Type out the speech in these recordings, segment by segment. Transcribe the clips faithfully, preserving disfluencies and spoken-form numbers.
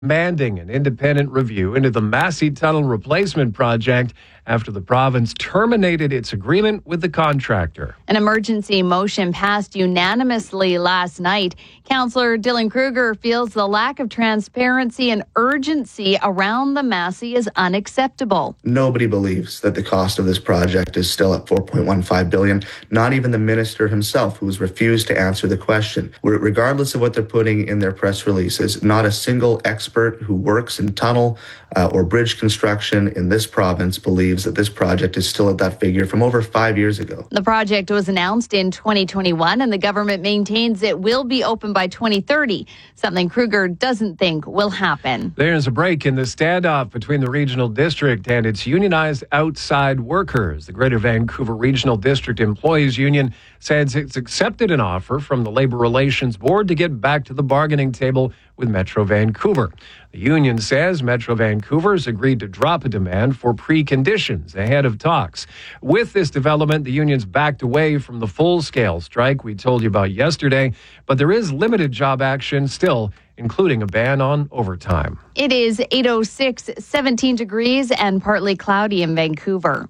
demanding an independent review into the Massey Tunnel replacement project after the province terminated its agreement with the contractor. An emergency motion passed unanimously last night. Councillor Dylan Kruger feels the lack of transparency and urgency around the Massey is unacceptable. Nobody believes that the cost of this project is still at four point one five billion dollars, not even the minister himself, who has refused to answer the question. Regardless of what they're putting in their press releases, not a single expert who works in tunnel uh, or bridge construction in this province believes that this project is still at that figure from over five years ago. The project was announced in twenty twenty-one, and the government maintains it will be open by twenty thirty, something Kruger doesn't think will happen. There's a break in the standoff between the regional district and its unionized outside workers. The Greater Vancouver Regional District Employees Union says it's accepted an offer from the Labour Relations Board to get back to the bargaining table with Metro Vancouver. The union says Metro Vancouver has agreed to drop a demand for preconditions ahead of talks. With this development, the union's backed away from the full-scale strike we told you about yesterday, but there is limited job action still, including a ban on overtime. It is eight oh six, seventeen degrees and partly cloudy in Vancouver.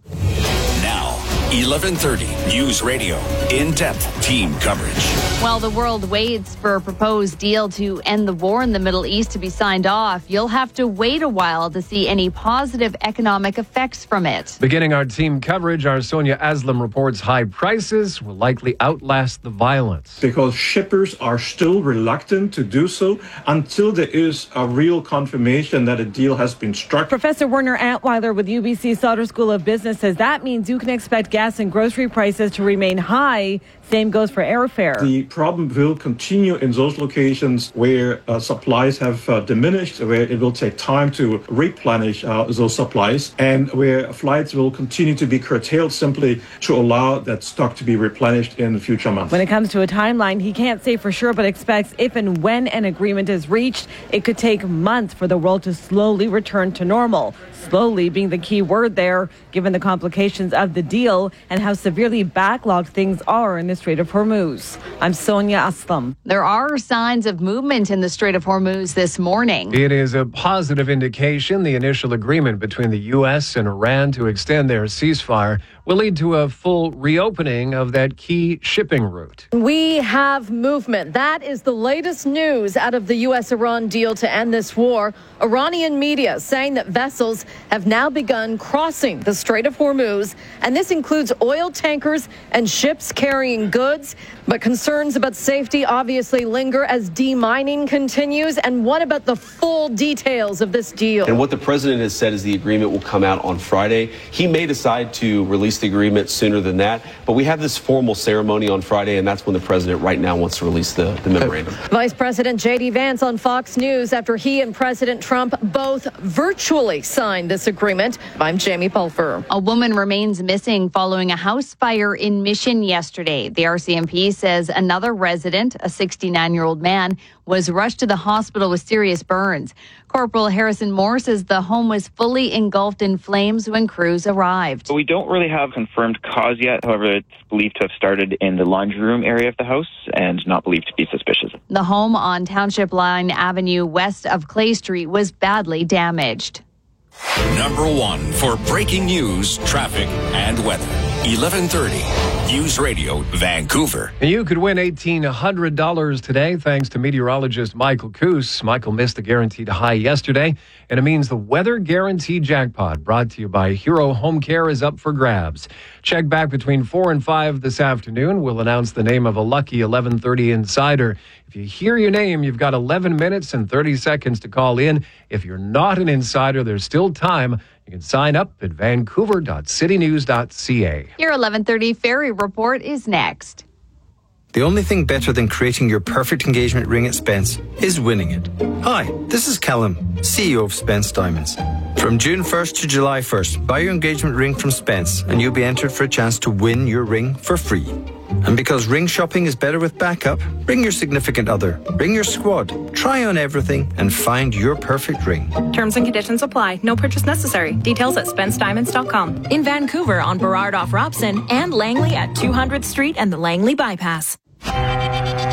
Now, eleven thirty News Radio, in-depth team coverage. While the world waits for a proposed deal to end the war in the Middle East to be signed off, you'll have to wait a while to see any positive economic effects from it. Beginning our team coverage, our Sonia Aslam reports high prices will likely outlast the violence. Because shippers are still reluctant to do so until there is a real confirmation that a deal has been struck. Professor Werner Antweiler with U B C Sauder School of Business says that means you can expect gas and grocery prices to remain high. Same goes for airfare. The problem will continue in those locations where uh, supplies have uh, diminished, where it will take time to replenish uh, those supplies, and where flights will continue to be curtailed simply to allow that stock to be replenished in future months. When it comes to a timeline, he can't say for sure, but expects if and when an agreement is reached, it could take months for the world to slowly return to normal. Slowly being the key word there, given the complications of the deal and how severely backlogged things are in the Strait of Hormuz. I'm Sonia Aslam. There are signs of movement in the Strait of Hormuz this morning. It is a positive indication the initial agreement between the U S and Iran to extend their ceasefire will lead to a full reopening of that key shipping route. We have movement. That is the latest news out of the U S Iran deal to end this war. Iranian media saying that vessels have now begun crossing the Strait of Hormuz, and this includes oil tankers and ships carrying goods. But concerns about safety obviously linger as demining continues. And what about the full details of this deal? And what the president has said is the agreement will come out on Friday. He may decide to release the agreement sooner than that, but we have this formal ceremony on Friday, and that's when the president right now wants to release the, the memorandum. Vice President J D Vance on Fox News after he and President Trump both virtually signed this agreement. I'm Jamie Pulfer. A woman remains missing following a house fire in Mission yesterday. The R C M P says another resident, a sixty-nine-year-old man, was rushed to the hospital with serious burns. Corporal Harrison Moore says the home was fully engulfed in flames when crews arrived. We don't really have confirmed cause yet. However, it's believed to have started in the laundry room area of the house and not believed to be suspicious. The home on Township Line Avenue west of Clay Street was badly damaged. Number one for breaking news, traffic, and weather. eleven thirty News Radio, Vancouver. And you could win eighteen hundred dollars today thanks to meteorologist Michael Koos. Michael missed the guaranteed high yesterday, and it means the Weather Guarantee Jackpot brought to you by Hero Home Care is up for grabs. Check back between four and five this afternoon. We'll announce the name of a lucky eleven thirty insider. If you hear your name, you've got eleven minutes and thirty seconds to call in. If you're not an insider, there's still time. You can sign up at vancouver dot city news dot c a. Your eleven thirty Ferry Report is next. The only thing better than creating your perfect engagement ring at Spence is winning it. Hi, this is Callum, C E O of Spence Diamonds. From June first to July first, buy your engagement ring from Spence and you'll be entered for a chance to win your ring for free. And because ring shopping is better with backup, bring your significant other, bring your squad, try on everything and find your perfect ring. Terms and conditions apply. No purchase necessary. Details at spence diamonds dot com. In Vancouver on Burrard off Robson and Langley at two hundredth Street and the Langley Bypass. Now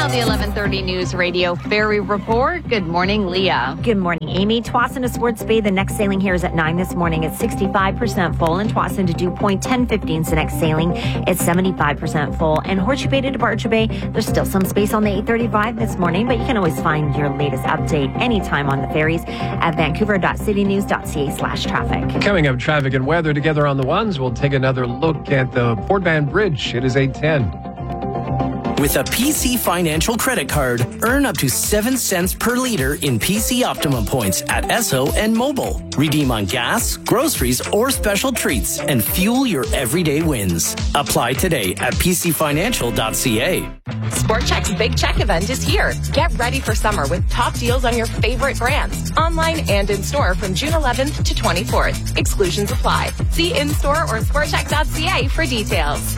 On the eleven thirty News Radio Ferry Report, good morning, Leah. Good morning, Amy. Tsawwassen to Swartz Bay, the next sailing here is at nine this morning. It's sixty-five percent full. And Tsawwassen to Dew Point, ten fifteen is the next sailing. It's seventy-five percent full. And Horseshoe Bay to Departure Bay, there's still some space on the eight thirty-five this morning, but you can always find your latest update anytime on the ferries at vancouver.citynews.ca slash traffic. Coming up, traffic and weather together on the ones. We'll take another look at the Port Van Bridge. It is eight ten. With a P C Financial credit card, earn up to seven cents per liter in P C Optimum points at Esso and Mobile. Redeem on gas, groceries, or special treats and fuel your everyday wins. Apply today at p c financial dot c a. Sport Chek's Big Check event is here. Get ready for summer with top deals on your favorite brands, online and in-store from June eleventh to twenty-fourth. Exclusions apply. See in-store or sport check dot c a for details.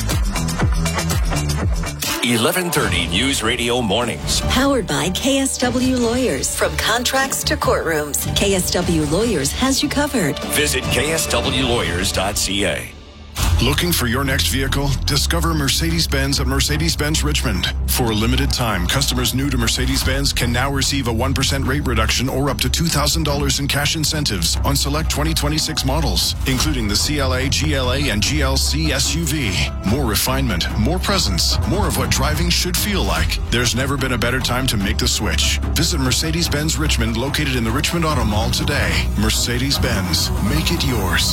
eleven thirty News Radio Mornings. Powered by K S W Lawyers. From contracts to courtrooms, K S W Lawyers has you covered. Visit k s w lawyers dot c a. Looking for your next vehicle? Discover Mercedes-Benz at Mercedes-Benz Richmond. For a limited time, customers new to Mercedes-Benz can now receive a one percent rate reduction or up to two thousand dollars in cash incentives on select twenty twenty-six models, including the C L A, G L A, and G L C S U V. More refinement, more presence, more of what driving should feel like. There's never been a better time to make the switch. Visit Mercedes-Benz Richmond, located in the Richmond Auto Mall today. Mercedes-Benz. Make it yours.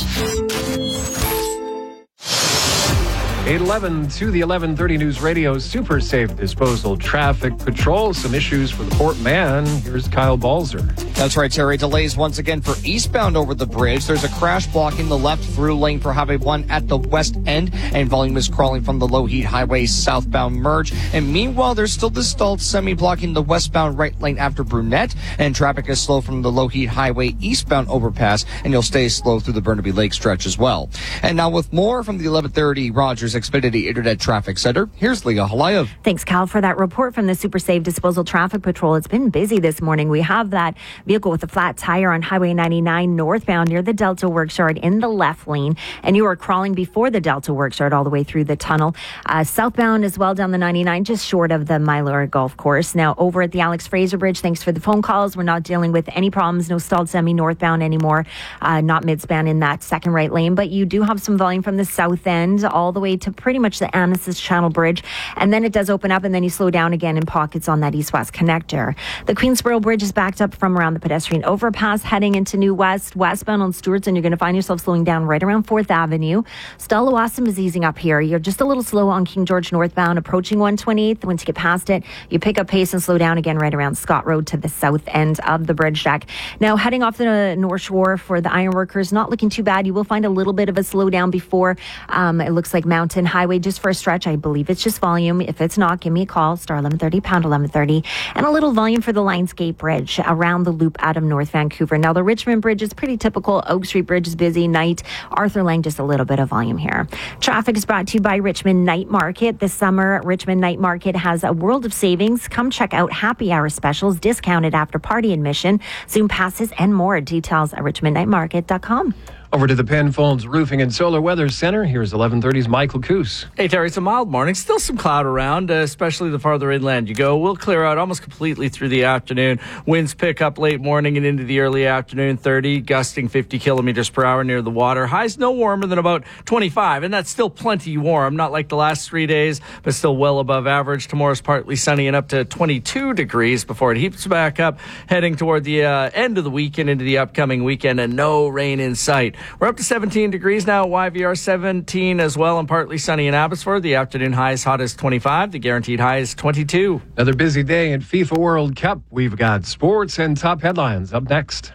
eight eleven to the eleven thirty News Radio Super Safe Disposal Traffic Patrol. Some issues for the Port Man. Here's Kyle Balzer. That's right, Terry. Delays once again for eastbound over the bridge. There's a crash blocking the left through lane for Highway one at the west end, and volume is crawling from the Lougheed Highway southbound merge. And meanwhile, there's still the stalled semi blocking the westbound right lane after Brunette, and traffic is slow from the Lougheed Highway eastbound overpass, and you'll stay slow through the Burnaby Lake stretch as well. And now with more from the eleven thirty Rogers Xfinity Internet Traffic Center, here's Leah Halayev. Thanks, Cal, for that report from the Super Safe Disposal Traffic Patrol. It's been busy this morning. We have that vehicle with a flat tire on Highway ninety-nine northbound near the Delta Worksyard in the left lane, and you are crawling before the Delta Worksyard all the way through the tunnel. Uh, southbound as well down the ninety-nine, just short of the Mylora Golf Course. Now over at the Alex Fraser Bridge, thanks for the phone calls. We're not dealing with any problems. No stalled semi northbound anymore. Uh, not midspan in that second right lane, but you do have some volume from the south end all the way to pretty much the Annacis Channel Bridge, and then it does open up and then you slow down again in pockets on that east-west connector. The Queensboro Bridge is backed up from around the pedestrian overpass heading into New West, westbound on Stewart's, and you're going to find yourself slowing down right around fourth Avenue. Stallawasam is easing up here. You're just a little slow on King George northbound approaching one twenty-eighth. Once you get past it, you pick up pace and slow down again right around Scott Road to the south end of the bridge deck. Now heading off the North Shore for the ironworkers, not looking too bad. You will find a little bit of a slowdown before um, it looks like Mountain Highway just for a stretch. I believe it's just volume. If it's not, give me a call. Star eleven thirty, pound eleven thirty. And a little volume for the Lionsgate Bridge around the loop out of North Vancouver. Now the Richmond Bridge is pretty typical. Oak Street Bridge is busy. Night. Arthur Lang, just a little bit of volume here. Traffic is brought to you by Richmond Night Market. This summer, Richmond Night Market has a world of savings. Come check out happy hour specials, discounted after party admission, Zoom passes, and more. Details at richmond night market dot com. Over to the Penfolds Roofing and Solar Weather Center. Here's eleven thirty's Michael Coos. Hey, Terry, it's a mild morning. Still some cloud around, uh, especially the farther inland you go. We'll clear out almost completely through the afternoon. Winds pick up late morning and into the early afternoon, thirty, gusting fifty kilometers per hour near the water. Highs no warmer than about twenty-five, and that's still plenty warm. Not like the last three days, but still well above average. Tomorrow's partly sunny and up to twenty-two degrees before it heaps back up, heading toward the uh, end of the weekend into the upcoming weekend, and no rain in sight. We're up to seventeen degrees now at Y V R, seventeen as well, and partly sunny in Abbotsford. The afternoon high is hot as twenty-five. The guaranteed high is twenty-two. Another busy day in FIFA World Cup. We've got sports and top headlines up next.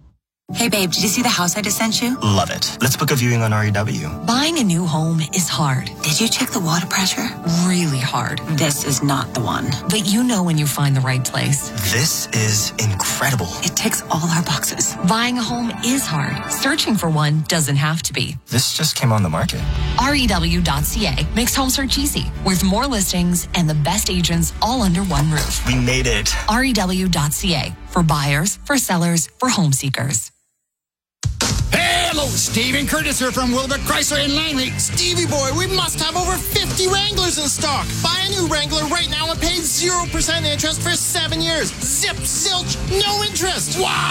Hey babe, did you see the house I just sent you? Love it. Let's book a viewing on R E W. Buying a new home is hard. Did you check the water pressure? Really hard. This is not the one. But you know when you find the right place. This is incredible. It ticks all our boxes. Buying a home is hard. Searching for one doesn't have to be. This just came on the market. R E W dot C A makes home search easy, with more listings and the best agents all under one roof. We made it. R E W dot C A, for buyers, for sellers, for home seekers. Hello, Stephen Curtis here from Wilbur Chrysler in Langley. Stevie boy, we must have over fifty Wranglers in stock. Buy a new Wrangler right now and pay zero percent interest for seven years. Zip, zilch, no interest. Wow!